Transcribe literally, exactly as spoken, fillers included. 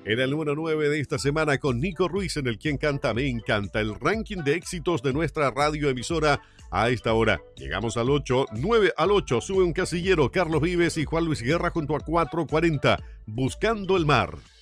En el número nueve de esta semana con Nico Ruiz en el Quien Canta Me Encanta, el ranking de éxitos de nuestra radioemisora a esta hora. Llegamos al ocho, nueve al ocho, sube un casillero, Carlos Vives y Juan Luis Guerra junto a cuatro cuarenta, Buscando el Mar.